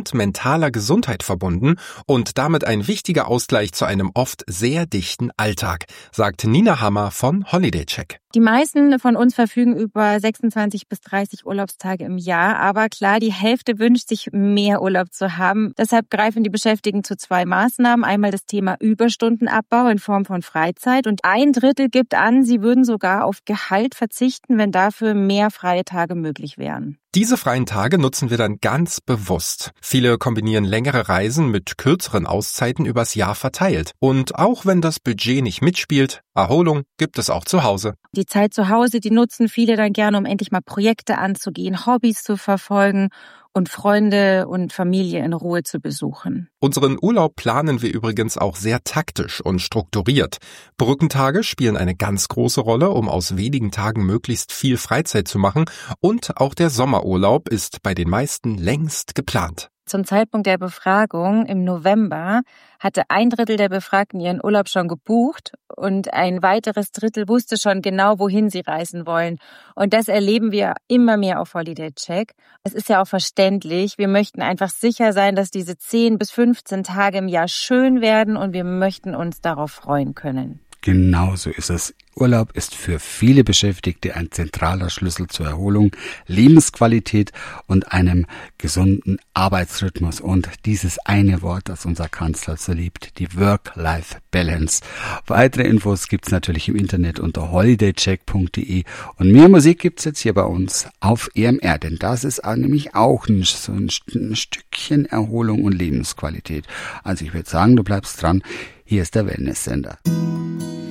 und mentaler Gesundheit verbunden und damit ein wichtiger Ausgleich zu einem oft sehr dichten Alltag, sagt Nina Hammer von HolidayCheck. Die meisten von uns verfügen über 26 bis 30 Urlaubstage im Jahr. Aber klar, die Hälfte wünscht sich mehr Urlaub zu haben. Deshalb greifen die Beschäftigten zu 2 Maßnahmen. Einmal das Thema Überstundenabbau in Form von Freizeit. Und 1/3 gibt an, sie würden sogar auf Gehalt verzichten, wenn dafür mehr freie Tage möglich wären. Diese freien Tage nutzen wir dann ganz bewusst. Viele kombinieren längere Reisen mit kürzeren Auszeiten übers Jahr verteilt. Und auch wenn das Budget nicht mitspielt, Erholung gibt es auch zu Hause. Die Zeit zu Hause, die nutzen viele dann gerne, um endlich mal Projekte anzugehen, Hobbys zu verfolgen und Freunde und Familie in Ruhe zu besuchen. Unseren Urlaub planen wir übrigens auch sehr taktisch und strukturiert. Brückentage spielen eine ganz große Rolle, um aus wenigen Tagen möglichst viel Freizeit zu machen. Und auch der Sommerurlaub ist bei den meisten längst geplant. Zum Zeitpunkt der Befragung im November hatte 1/3 der Befragten ihren Urlaub schon gebucht und ein weiteres Drittel wusste schon genau, wohin sie reisen wollen. Und das erleben wir immer mehr auf HolidayCheck. Es ist ja auch verständlich. Wir möchten einfach sicher sein, dass diese 10 bis 15 Tage im Jahr schön werden und wir möchten uns darauf freuen können. Genau so ist es. Urlaub ist für viele Beschäftigte ein zentraler Schlüssel zur Erholung, Lebensqualität und einem gesunden Arbeitsrhythmus. Und dieses eine Wort, das unser Kanzler so liebt, die Work-Life-Balance. Weitere Infos gibt's natürlich im Internet unter holidaycheck.de. Und mehr Musik gibt's jetzt hier bei uns auf EMR, denn das ist nämlich auch so ein Stückchen Erholung und Lebensqualität. Also ich würde sagen, du bleibst dran. Hier ist der Wellness-Sender.